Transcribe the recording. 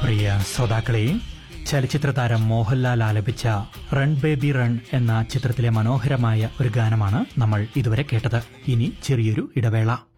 പ്രിയ ശ്രോതാക്കളെ, ചലച്ചിത്ര താരം മോഹൻലാൽ ആലപിച്ച റൺ ബേബി റൺ എന്ന ചിത്രത്തിലെ മനോഹരമായ ഒരു ഗാനമാണ് നമ്മൾ ഇതുവരെ കേട്ടത്. ഇനി ചെറിയൊരു ഇടവേള.